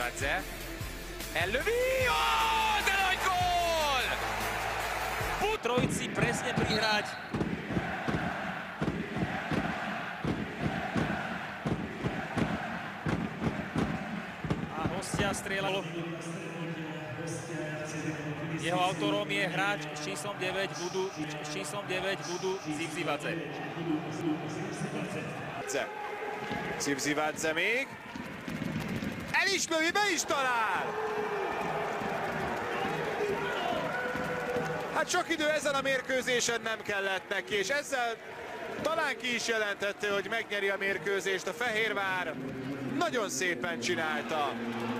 Zivadze. Elvi! Oh, de nagy gól! Trojici presne prihrať. A hostia strieľal. Jeho autorom je hráč s číslom 9 Budu Zivzivadze. Zivzivadze még. El is lövi, be is talál! Hát sok idő ezen a mérkőzésen nem kellett neki, és ezzel talán ki is jelentette, hogy megnyeri a mérkőzést. A Fehérvár nagyon szépen csinálta.